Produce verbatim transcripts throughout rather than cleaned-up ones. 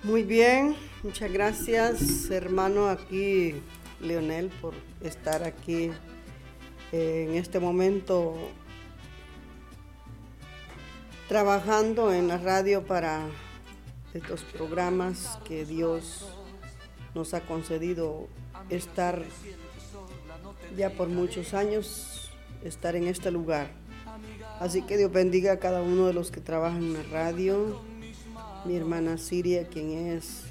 Muy bien, muchas gracias, hermano, aquí Leonel, por estar aquí eh, en este momento trabajando en la radio para estos programas que Dios nos ha concedido estar ya por muchos años, estar en este lugar. Así que Dios bendiga a cada uno de los que trabajan en la radio. Mi hermana Siria, quien es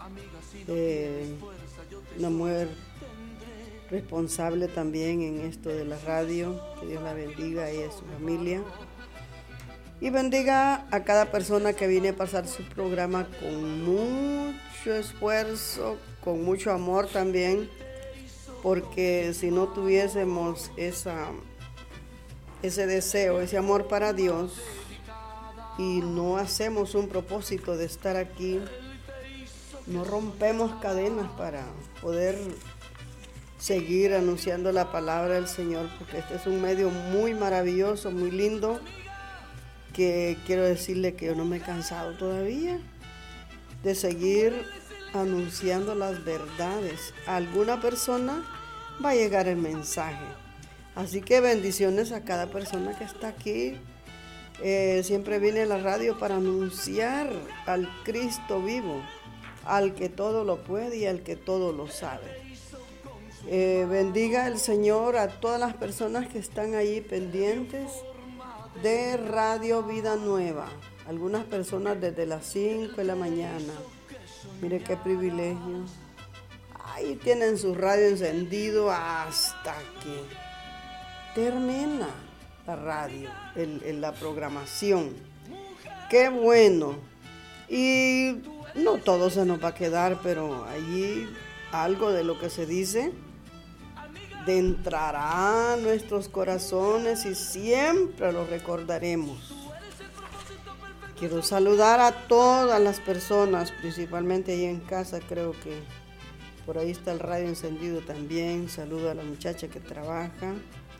eh, una mujer responsable también en esto de la radio. Que Dios la bendiga a ella y a su familia. Y bendiga a cada persona que viene a pasar su programa con mucho esfuerzo, con mucho amor también, porque si no tuviésemos esa, ese deseo, ese amor para Dios, y no hacemos un propósito de estar aquí, no rompemos cadenas para poder seguir anunciando la palabra del Señor, porque este es un medio muy maravilloso, muy lindo, que quiero decirle que yo no me he cansado todavía de seguir anunciando las verdades. A alguna persona va a llegar el mensaje. Así que bendiciones a cada persona que está aquí. Eh, siempre viene a la radio para anunciar al Cristo vivo, al que todo lo puede y al que todo lo sabe. Eh, bendiga el Señor a todas las personas que están ahí pendientes de Radio Vida Nueva. Algunas personas desde las cinco de la mañana. Mire qué privilegio. Ahí tienen su radio encendido hasta que termina la radio, el, el, la programación. Qué bueno. Y no todo se nos va a quedar, pero allí algo de lo que se dice entrará a nuestros corazones y siempre lo recordaremos. Quiero saludar a todas las personas, principalmente ahí en casa. Creo que por ahí está el radio encendido también. Saludo a la muchacha que trabaja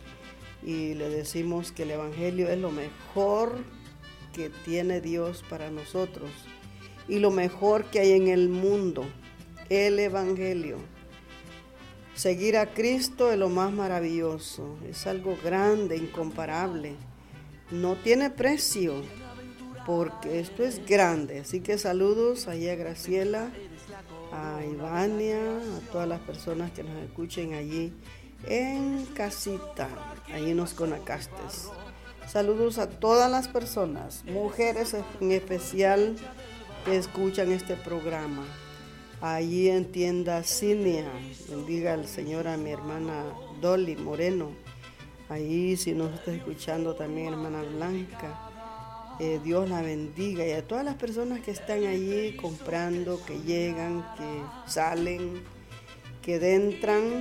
y le decimos que el evangelio es lo mejor que tiene Dios para nosotros y lo mejor que hay en el mundo, el evangelio. Seguir a Cristo es lo más maravilloso, es algo grande, incomparable, no tiene precio, porque esto es grande. Así que saludos ahí a Graciela, a Ivania, a todas las personas que nos escuchen allí en casita, ahí en los Conacastes. Saludos a todas las personas, mujeres en especial, que escuchan este programa. Allí en tienda Cinia, bendiga al Señor a mi hermana Dolly Moreno. Ahí si nos está escuchando también hermana Blanca, eh, Dios la bendiga. Y a todas las personas que están allí comprando, que llegan, que salen, que entran.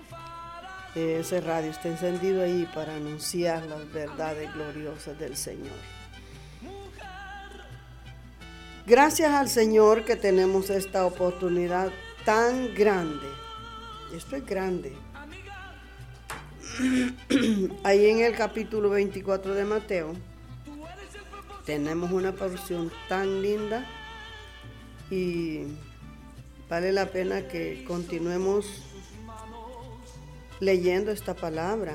Eh, ese radio está encendido ahí para anunciar las verdades gloriosas del Señor. Gracias al Señor que tenemos esta oportunidad tan grande. Esto es grande. Ahí en el capítulo veinticuatro de Mateo tenemos una porción tan linda y vale la pena que continuemos leyendo esta palabra.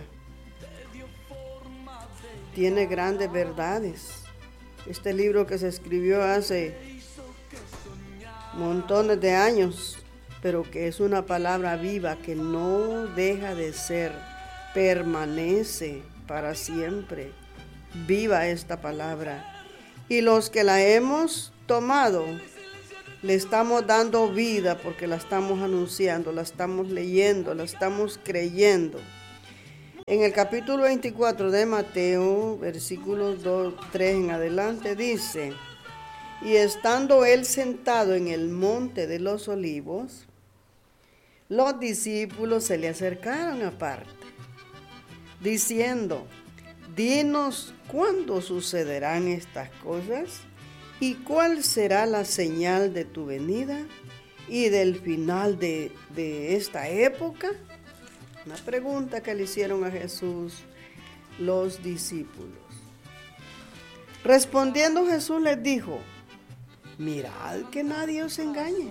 Tiene grandes verdades. Este libro que se escribió hace montones de años, pero que es una palabra viva que no deja de ser, permanece para siempre. Viva esta palabra. Y los que la hemos tomado, le estamos dando vida porque la estamos anunciando, la estamos leyendo, la estamos creyendo. En el capítulo veinticuatro de Mateo, versículos dos, tres en adelante, dice: y estando él sentado en el monte de los olivos, los discípulos se le acercaron aparte, diciendo: dinos cuándo sucederán estas cosas y cuál será la señal de tu venida y del final de, de esta época. Una pregunta que le hicieron a Jesús los discípulos. Respondiendo Jesús les dijo: mirad que nadie os engañe,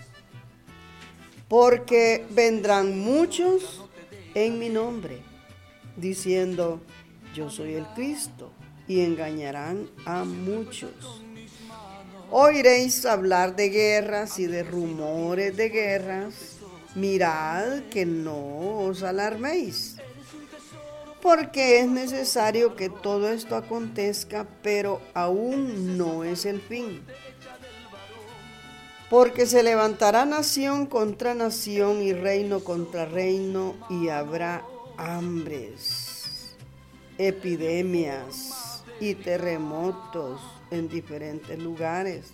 porque vendrán muchos en mi nombre, diciendo, yo soy el Cristo, y engañarán a muchos. Oiréis hablar de guerras y de rumores de guerras. Mirad que no os alarméis, porque es necesario que todo esto acontezca, pero aún no es el fin. Porque se levantará nación contra nación y reino contra reino, y habrá hambres, epidemias y terremotos en diferentes lugares.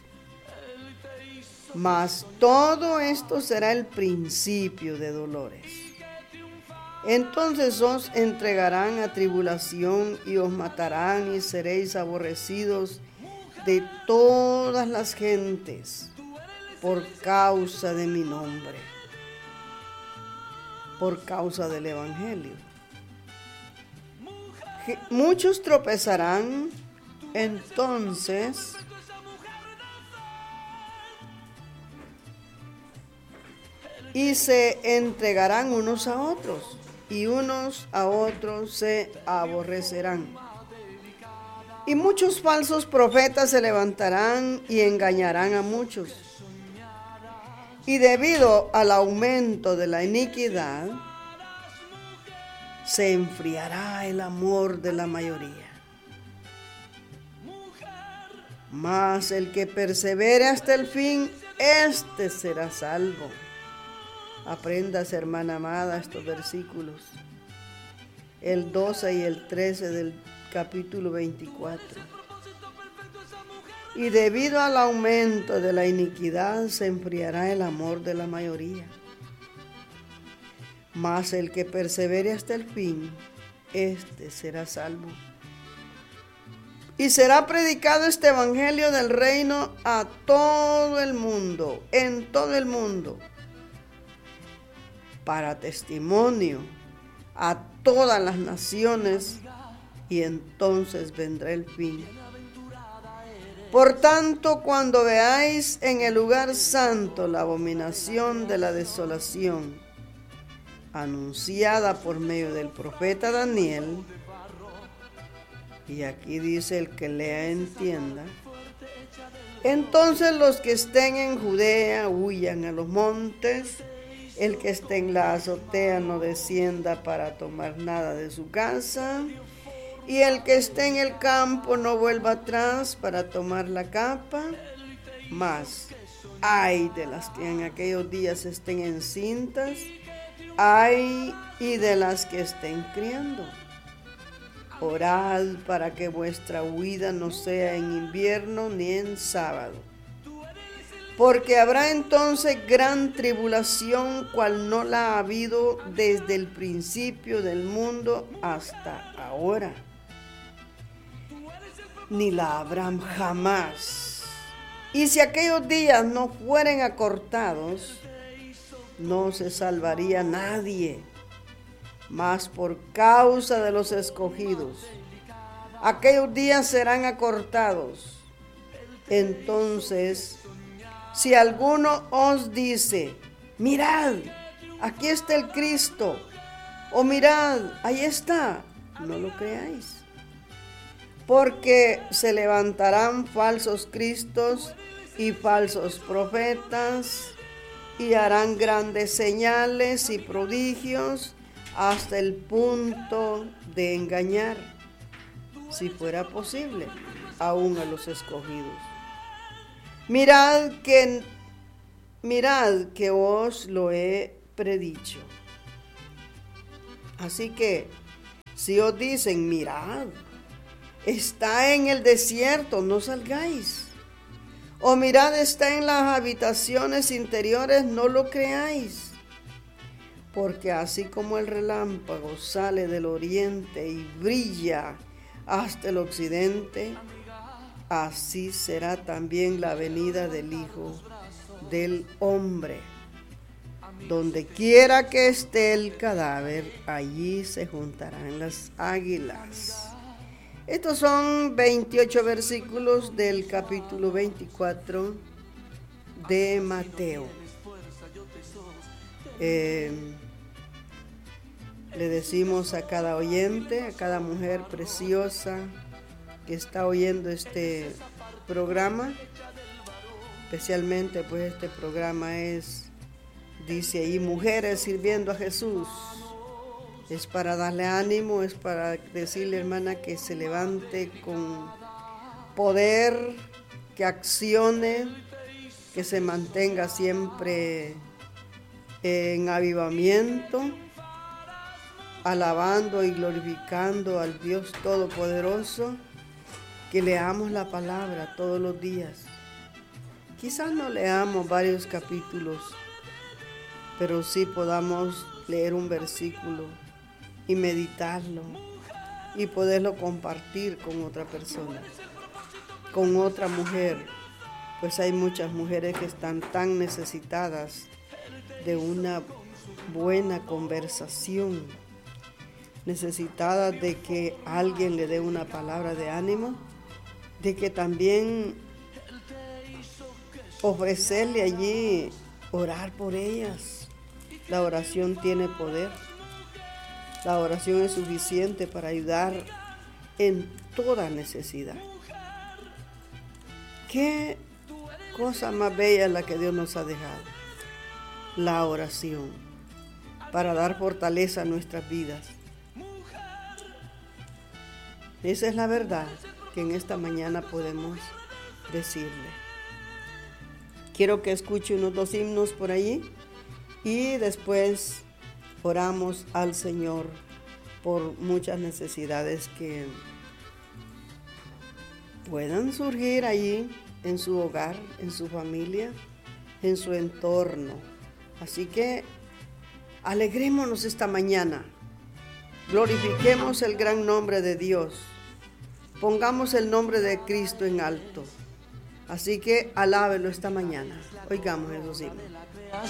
Mas todo esto será el principio de dolores. Entonces os entregarán a tribulación y os matarán y seréis aborrecidos de todas las gentes por causa de mi nombre, por causa del Evangelio. Muchos tropezarán, entonces y se entregarán unos a otros, y unos a otros se aborrecerán. Y muchos falsos profetas se levantarán y engañarán a muchos. Y debido al aumento de la iniquidad, se enfriará el amor de la mayoría. Mas el que persevere hasta el fin, éste será salvo. Aprendas, hermana amada, estos versículos, el doce y el trece del capítulo veinticuatro. Y debido al aumento de la iniquidad se enfriará el amor de la mayoría. Mas el que persevere hasta el fin, éste será salvo. Y será predicado este evangelio del reino a todo el mundo, en todo el mundo, para testimonio a todas las naciones, y entonces vendrá el fin. Por tanto, cuando veáis en el lugar santo la abominación de la desolación, anunciada por medio del profeta Daniel, y aquí dice el que lea entienda, entonces los que estén en Judea huyan a los montes, el que esté en la azotea no descienda para tomar nada de su casa, y el que esté en el campo no vuelva atrás para tomar la capa. Mas ay de las que en aquellos días estén encintas, ay y de las que estén criando. Orad para que vuestra huida no sea en invierno ni en sábado, porque habrá entonces gran tribulación, cual no la ha habido desde el principio del mundo hasta ahora, ni la habrá jamás. Y si aquellos días no fueren acortados, no se salvaría nadie, mas por causa de los escogidos, aquellos días serán acortados. Entonces, si alguno os dice, mirad, aquí está el Cristo, o mirad, ahí está, no lo creáis. Porque se levantarán falsos cristos y falsos profetas, y harán grandes señales y prodigios, hasta el punto de engañar, si fuera posible, aún a los escogidos. Mirad que, mirad que os lo he predicho. Así que, si os dicen, mirad, está en el desierto, no salgáis. O mirad, está en las habitaciones interiores, no lo creáis. Porque así como el relámpago sale del oriente y brilla hasta el occidente, así será también la venida del Hijo del Hombre. Donde quiera que esté el cadáver, allí se juntarán las águilas. Estos son veintiocho versículos del capítulo veinticuatro de Mateo. Eh, le decimos a cada oyente, a cada mujer preciosa que está oyendo este programa, especialmente pues este programa es, dice ahí, mujeres sirviendo a Jesús. Es para darle ánimo, es para decirle, hermana, que se levante con poder, que accione, que se mantenga siempre en avivamiento, alabando y glorificando al Dios Todopoderoso, que leamos la palabra todos los días. Quizás no leamos varios capítulos, pero sí podamos leer un versículo y meditarlo y poderlo compartir con otra persona, con otra mujer, pues hay muchas mujeres que están tan necesitadas de una buena conversación, necesitadas de que alguien le dé una palabra de ánimo, de que también ofrecerle allí, orar por ellas. La oración tiene poder. La oración es suficiente para ayudar en toda necesidad. ¿Qué cosa más bella es la que Dios nos ha dejado? La oración, para dar fortaleza a nuestras vidas. Esa es la verdad que en esta mañana podemos decirle. Quiero que escuche unos dos himnos por allí y después oramos al Señor por muchas necesidades que puedan surgir allí en su hogar, en su familia, en su entorno. Así que alegrémonos esta mañana, glorifiquemos el gran nombre de Dios, pongamos el nombre de Cristo en alto. Así que alábelo esta mañana. Oigamos esos himnos.